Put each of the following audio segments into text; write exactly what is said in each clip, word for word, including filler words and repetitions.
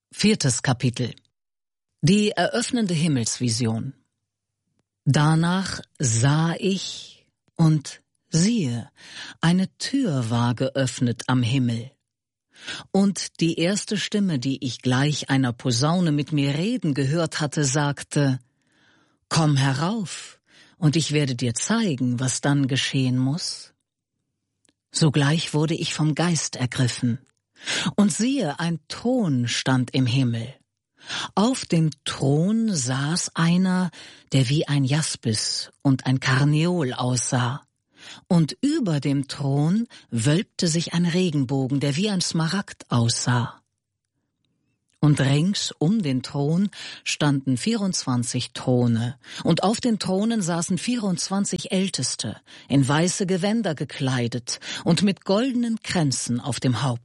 Viertes Kapitel. Die eröffnende Himmelsvision. Danach sah ich, und siehe, eine Tür war geöffnet am Himmel. Und die erste Stimme, die ich gleich einer Posaune mit mir reden gehört hatte, sagte: Komm herauf, und ich werde dir zeigen, was dann geschehen muss. Sogleich wurde ich vom Geist ergriffen, und siehe, ein Thron stand im Himmel. Auf dem Thron saß einer, der wie ein Jaspis und ein Karneol aussah, und über dem Thron wölbte sich ein Regenbogen, der wie ein Smaragd aussah. Und rings um den Thron standen vierundzwanzig Throne, und auf den Thronen saßen vierundzwanzig Älteste, in weiße Gewänder gekleidet und mit goldenen Kränzen auf dem Haupt.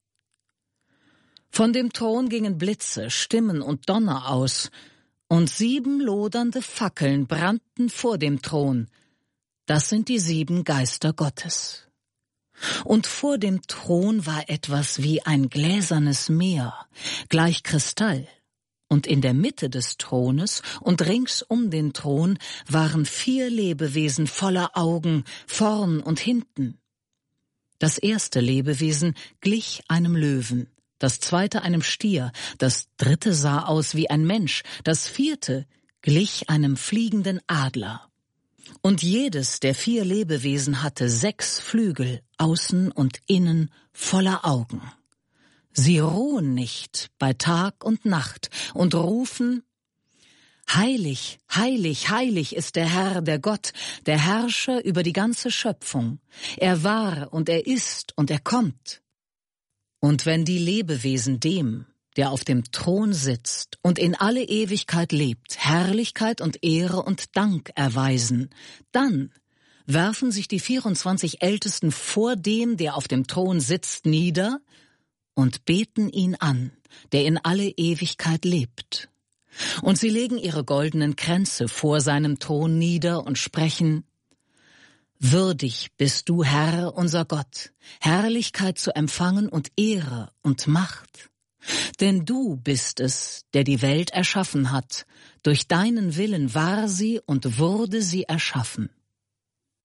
Von dem Thron gingen Blitze, Stimmen und Donner aus, und sieben lodernde Fackeln brannten vor dem Thron. Das sind die sieben Geister Gottes. Und vor dem Thron war etwas wie ein gläsernes Meer, gleich Kristall. Und in der Mitte des Thrones und rings um den Thron waren vier Lebewesen voller Augen, vorn und hinten. Das erste Lebewesen glich einem Löwen, das zweite einem Stier, das dritte sah aus wie ein Mensch, das vierte glich einem fliegenden Adler. Und jedes der vier Lebewesen hatte sechs Flügel, außen und innen, voller Augen. Sie ruhen nicht bei Tag und Nacht und rufen: Heilig, heilig, heilig ist der Herr, der Gott, der Herrscher über die ganze Schöpfung. Er war und er ist und er kommt. Und wenn die Lebewesen dem, der auf dem Thron sitzt und in alle Ewigkeit lebt, Herrlichkeit und Ehre und Dank erweisen, dann werfen sich die vierundzwanzig Ältesten vor dem, der auf dem Thron sitzt, nieder und beten ihn an, der in alle Ewigkeit lebt. Und sie legen ihre goldenen Kränze vor seinem Thron nieder und sprechen: Würdig bist du, Herr, unser Gott, Herrlichkeit zu empfangen und Ehre und Macht. Denn du bist es, der die Welt erschaffen hat. Durch deinen Willen war sie und wurde sie erschaffen.